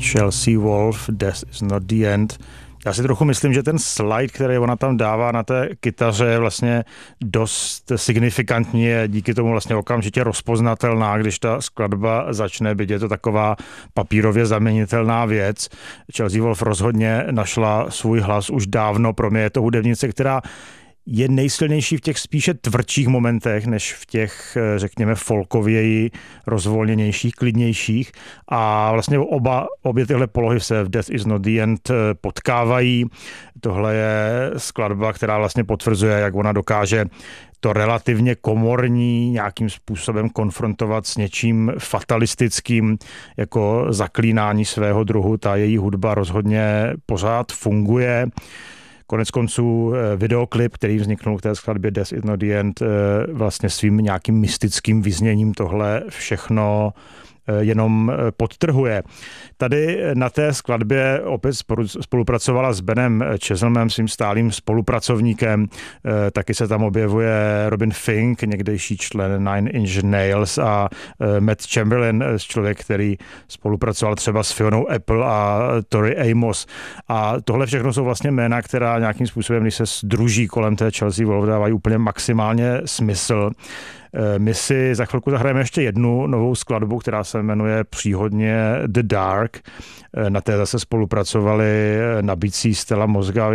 Chelsea Wolfe, Death is not the end. Já si trochu myslím, že ten slide, který ona tam dává na té kytaře, je vlastně dost signifikantní, je díky tomu vlastně okamžitě rozpoznatelná, když ta skladba začne, byť je to taková papírově zaměnitelná věc. Chelsea Wolfe rozhodně našla svůj hlas už dávno, pro mě je to hudebnice, která je nejsilnější v těch spíše tvrdších momentech, než v těch, řekněme, folkověji rozvolněnějších, klidnějších. A vlastně obě tyhle polohy se v Death is not the end potkávají. Tohle je skladba, která vlastně potvrzuje, jak ona dokáže to relativně komorní nějakým způsobem konfrontovat s něčím fatalistickým, jako zaklínání svého druhu. Ta její hudba rozhodně pořád funguje. Konec konců videoklip, který vzniknul k té skladbě Death is not the end, vlastně svým nějakým mystickým vyzněním tohle všechno jenom podtrhuje. Tady na té skladbě opět spolupracovala s Benem Cheselmem, svým stálým spolupracovníkem. Taky se tam objevuje Robin Fink, někdejší člen Nine Inch Nails, a Matt Chamberlain, člověk, který spolupracoval třeba s Fionou Apple a Tori Amos. A tohle všechno jsou vlastně jména, která nějakým způsobem, když se sdruží kolem té Chelsea Wolfe, dávají úplně maximálně smysl. My si za chvilku zahrajeme ještě jednu novou skladbu, která se jmenuje příhodně The Dark. Na té zase spolupracovali na bicí Stella Mozga,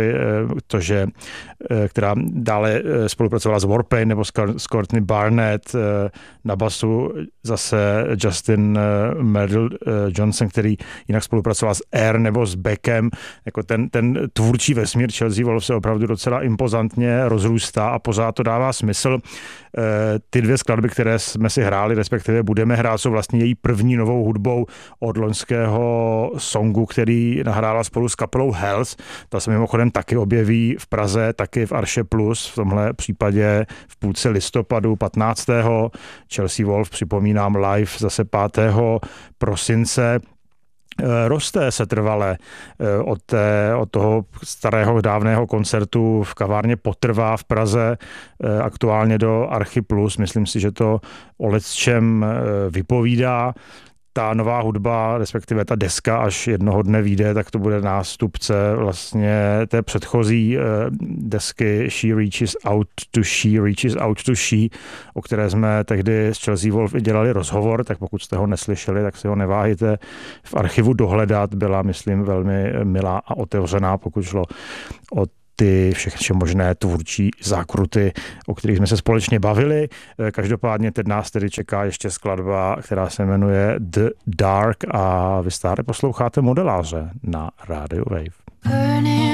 která dále spolupracovala s Warpaint nebo s Courtney Barnett. Na basu zase Justin Meldal Johnson, který jinak spolupracoval s Air nebo s Beckem. Jako ten tvůrčí vesmír Chelsea Wolfe se opravdu docela impozantně rozrůstá a pořád to dává smysl. Ty dvě skladby, které jsme si hráli, respektive budeme hrát, jsou vlastně její první novou hudbou od loňského songu, který nahrála spolu s kapelou Hells. Ta se mimochodem taky objeví v Praze, taky v Arše Plus, v tomhle případě v půlce listopadu 15. Chelsea Wolfe, připomínám, live zase 5. prosince. Roste se trvale od toho starého dávného koncertu v kavárně Potrvá v Praze aktuálně do Archy Plus. Myslím si, že to o lecčem vypovídá. Ta nová hudba, respektive ta deska, až jednoho dne vyjde, tak to bude nástupce vlastně té předchozí desky She Reaches Out to She, o které jsme tehdy s Chelsea Wolfe dělali rozhovor, tak pokud jste ho neslyšeli, tak si ho neváhejte v archivu dohledat. Byla, myslím, velmi milá a otevřená, pokud šlo o ty všechny možné tvůrčí zákruty, o kterých jsme se společně bavili. Každopádně teď nás tedy čeká ještě skladba, která se jmenuje The Dark, a vy stále posloucháte Modeláře na rádiu Wave.